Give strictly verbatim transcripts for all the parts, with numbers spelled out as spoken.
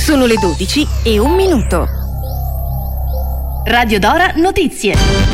Sono le dodici e un minuto. Radio Dora Notizie.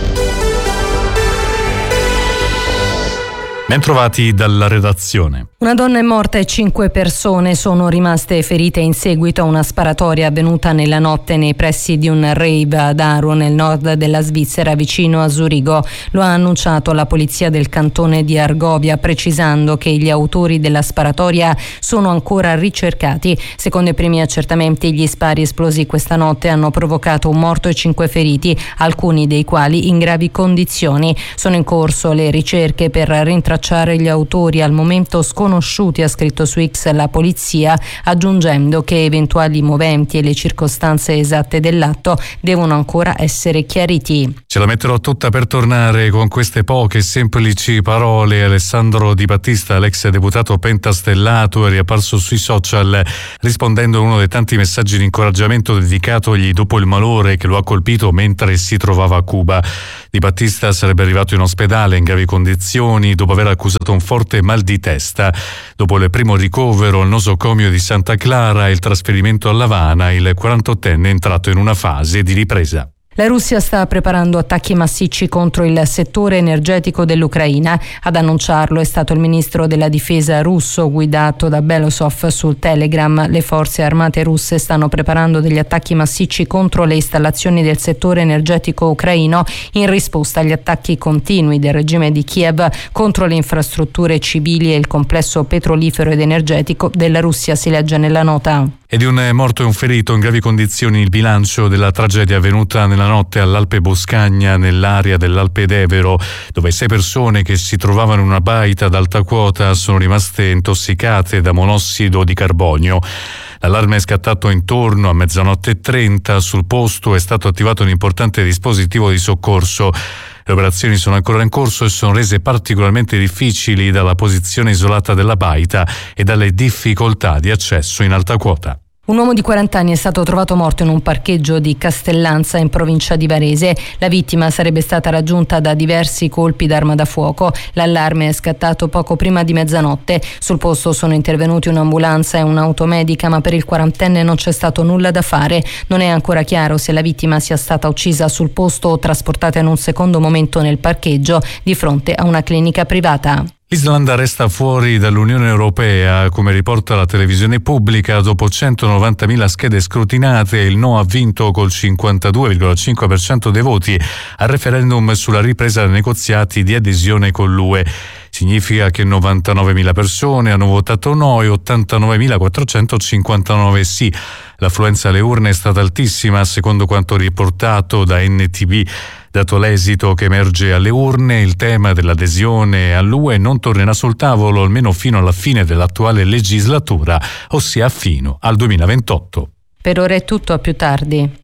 Bentrovati dalla redazione. Una donna è morta e cinque persone sono rimaste ferite in seguito a una sparatoria avvenuta nella notte nei pressi di un rave ad Aro, nel nord della Svizzera, vicino a Zurigo. Lo ha annunciato la polizia del cantone di Argovia, precisando che gli autori della sparatoria sono ancora ricercati. Secondo i primi accertamenti, gli spari esplosi questa notte hanno provocato un morto e cinque feriti, alcuni dei quali in gravi condizioni. Sono in corso le ricerche per rintracciare gli autori, al momento sconosciuti, ha scritto su X la polizia, aggiungendo che eventuali moventi e le circostanze esatte dell'atto devono ancora essere chiariti. Ce la metterò tutta per tornare con queste poche semplici parole. Alessandro Di Battista, l'ex deputato pentastellato, è riapparso sui social rispondendo a uno dei tanti messaggi di incoraggiamento dedicatogli dopo il malore che lo ha colpito mentre si trovava a Cuba. Di Battista sarebbe arrivato in ospedale in gravi condizioni dopo aver accusato un forte mal di testa. Dopo il primo ricovero al nosocomio di Santa Clara e il trasferimento a L'Avana, il quarantottenne è entrato in una fase di ripresa. La Russia sta preparando attacchi massicci contro il settore energetico dell'Ucraina. Ad annunciarlo è stato il ministro della difesa russo, guidato da Belosov sul Telegram. Le forze armate russe stanno preparando degli attacchi massicci contro le installazioni del settore energetico ucraino in risposta agli attacchi continui del regime di Kiev contro le infrastrutture civili e il complesso petrolifero ed energetico della Russia, si legge nella nota. E di un morto e un ferito in gravi condizioni il bilancio della tragedia avvenuta nella notte all'Alpe Boscagna, nell'area dell'Alpe d'Evero, dove sei persone che si trovavano in una baita ad alta quota sono rimaste intossicate da monossido di carbonio. L'allarme è scattato intorno a mezzanotte e trenta. Sul posto è stato attivato un importante dispositivo di soccorso. Le operazioni sono ancora in corso e sono rese particolarmente difficili dalla posizione isolata della baita e dalle difficoltà di accesso in alta quota. Un uomo di quaranta anni è stato trovato morto in un parcheggio di Castellanza, in provincia di Varese. La vittima sarebbe stata raggiunta da diversi colpi d'arma da fuoco. L'allarme è scattato poco prima di mezzanotte. Sul posto sono intervenuti un'ambulanza e un'automedica, ma per il quarantenne non c'è stato nulla da fare. Non è ancora chiaro se la vittima sia stata uccisa sul posto o trasportata in un secondo momento nel parcheggio di fronte a una clinica privata. L'Islanda resta fuori dall'Unione Europea, come riporta la televisione pubblica. Dopo centonovantamila schede scrutinate, il no ha vinto col cinquantadue virgola cinque per cento dei voti al referendum sulla ripresa dei negoziati di adesione con l'U E. Significa che novantanovemila persone hanno votato no e ottantanovemilaquattrocentocinquantanove sì. L'affluenza alle urne è stata altissima, secondo quanto riportato da N T V. Dato l'esito che emerge alle urne, il tema dell'adesione all'U E non tornerà sul tavolo almeno fino alla fine dell'attuale legislatura, ossia fino al duemilaventotto. Per ora è tutto, a più tardi.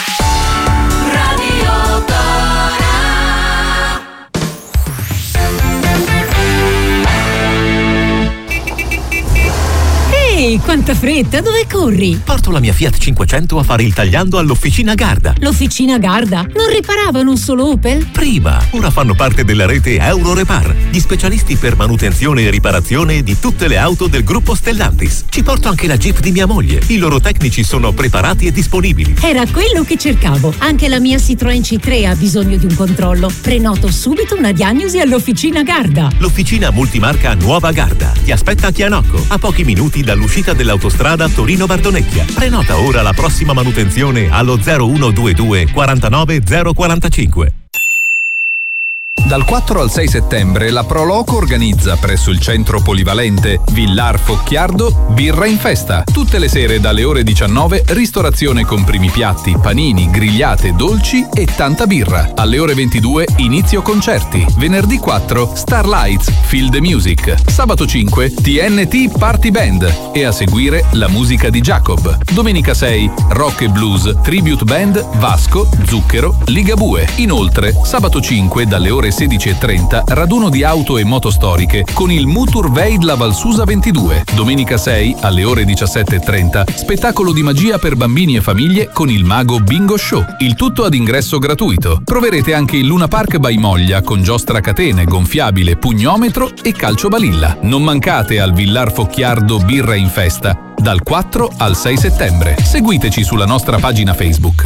Ehi, quanta fretta, dove corri? Porto la mia Fiat cinquecento a fare il tagliando all'Officina Garda. L'Officina Garda? Non riparavano un solo Opel? Prima, ora fanno parte della rete Eurorepar, gli specialisti per manutenzione e riparazione di tutte le auto del gruppo Stellantis. Ci porto anche la Jeep di mia moglie. I loro tecnici sono preparati e disponibili. Era quello che cercavo. Anche la mia Citroën C tre ha bisogno di un controllo. Prenoto subito una diagnosi all'Officina Garda. L'Officina multimarca Nuova Garda ti aspetta a Chianocco, a pochi minuti dall'uscita dell'autostrada Torino-Bardonecchia. Prenota ora la prossima manutenzione allo zero uno due due quarantanove zero quarantacinque. Dal quattro al sei settembre la Proloco organizza presso il centro polivalente Villar Focchiardo Birra in Festa. Tutte le sere dalle ore diciannove ristorazione con primi piatti, panini, grigliate, dolci e tanta birra. Alle ore ventidue inizio concerti. Venerdì quattro Starlights, Field Music. Sabato cinque T N T Party Band e a seguire la musica di Jacob. Domenica sei Rock e Blues Tribute Band Vasco, Zucchero, Ligabue. Inoltre sabato cinque dalle ore sedici e trenta raduno di auto e moto storiche con il Muturveid La Valsusa ventidue. Domenica sei alle ore diciassette e trenta spettacolo di magia per bambini e famiglie con il Mago Bingo Show. Il tutto ad ingresso gratuito. Troverete anche il Luna Park by Moglia con giostra a catene, gonfiabile, pugnometro e calcio balilla. Non mancate al Villar Focchiardo Birra in Festa dal quattro al sei settembre. Seguiteci sulla nostra pagina Facebook.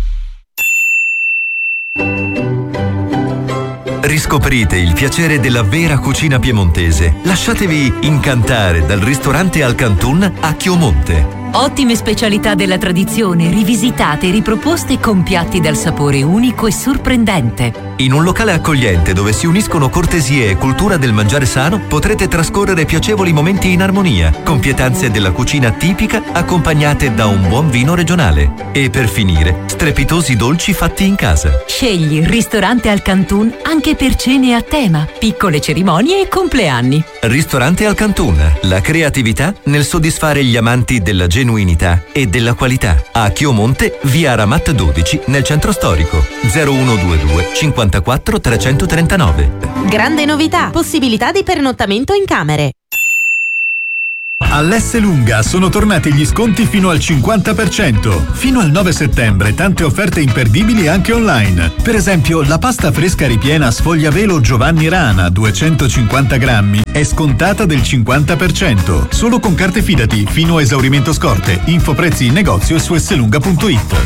Riscoprite il piacere della vera cucina piemontese. Lasciatevi incantare dal ristorante Al Cantun a Chiomonte. Ottime specialità della tradizione, rivisitate e riproposte con piatti dal sapore unico e sorprendente. In un locale accogliente dove si uniscono cortesie e cultura del mangiare sano, potrete trascorrere piacevoli momenti in armonia, con pietanze della cucina tipica accompagnate da un buon vino regionale. E per finire, strepitosi dolci fatti in casa. Scegli il ristorante Al Cantun anche per cene a tema, piccole cerimonie e compleanni. Ristorante Al Cantun, la creatività nel soddisfare gli amanti della genuinità e della qualità. A Chiomonte, via Ramat dodici, nel centro storico. zero uno due due cinquantaquattro trecentotrentanove. Grande novità, possibilità di pernottamento in camere. All'Esselunga sono tornati gli sconti fino al cinquanta per cento. Fino al nove settembre tante offerte imperdibili anche online. Per esempio la pasta fresca ripiena sfogliavelo Giovanni Rana duecentocinquanta grammi è scontata del cinquanta per cento. Solo con carte Fidati fino a esaurimento scorte. Info prezzi in negozio e su esselunga punto it.